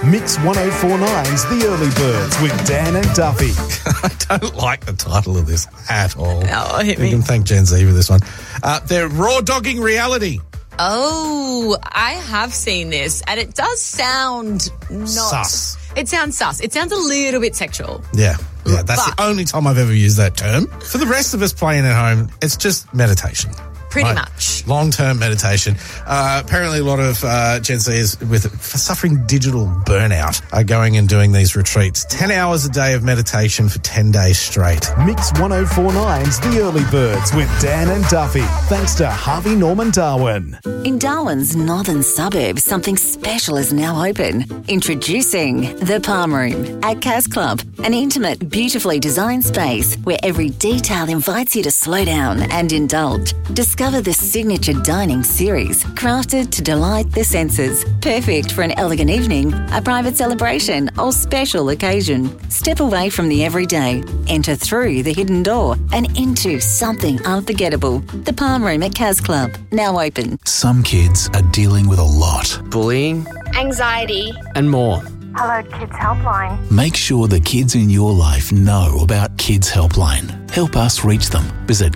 Mix 104.9's The Early Birds with Dan and Duffy. I don't like the title of this at all. Oh, hit me. We can thank Gen Z for this one. They're raw dogging reality. Oh, I have seen this, and it does sound not... Sus. It sounds sus. It sounds a little bit sexual. Yeah, that's the only time I've ever used that term. For the rest of us playing at home, it's just meditation. Pretty much. Long-term meditation. Apparently a lot of Gen Zers for suffering digital burnout are going and doing these retreats. 10 hours a day of meditation for 10 days straight. Mix 104.9's The Early Birds with Dan and Duffy. Thanks to Harvey Norman Darwin. In Darwin's northern suburbs, something special is now open. Introducing The Palm Room at Cas Club, an intimate, beautifully designed space where every detail invites you to slow down and indulge. Discover the signature dining series, crafted to delight the senses. Perfect for an elegant evening, a private celebration, or special occasion. Step away from the everyday, enter through the hidden door, and into something unforgettable. The Palm Room at Cas Club, now open. Some kids are dealing with a lot. Bullying, anxiety, and more. Hello Kids Helpline. Make sure the kids in your life know about Kids Helpline. Help us reach them. Visit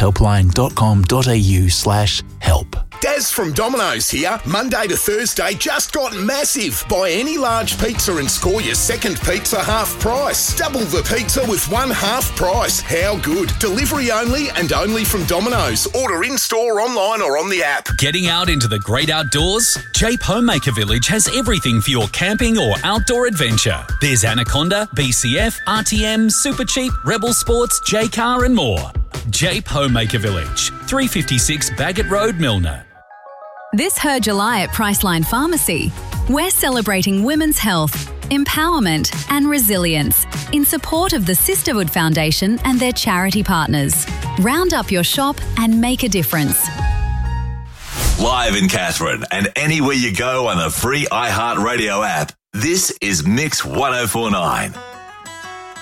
kidshelpline.com.au/help. Daz from Domino's here. Monday to Thursday just got massive. Buy any large pizza and score your second pizza half price. Double the pizza with one half price. How good? Delivery only and only from Domino's. Order in-store, online or on the app. Getting out into the great outdoors? Jape Homemaker Village has everything for your camping or outdoor adventure. There's Anaconda, BCF, RTM, Supercheap, Rebel Sports, J-Car and more. Jape Homemaker Village, 356 Bagot Road, Milner. This Her July at Priceline Pharmacy, we're celebrating women's health, empowerment and resilience in support of the Sisterhood Foundation and their charity partners. Round up your shop and make a difference. Live in Katherine and anywhere you go on the free iHeartRadio app, this is Mix 104.9.